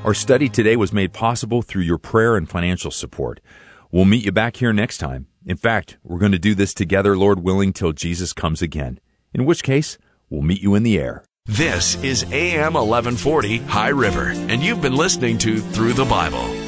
Our study today was made possible through your prayer and financial support. We'll meet you back here next time. In fact, we're going to do this together, Lord willing, till Jesus comes again, in which case, we'll meet you in the air. This is AM 1140 High River, and you've been listening to Through the Bible.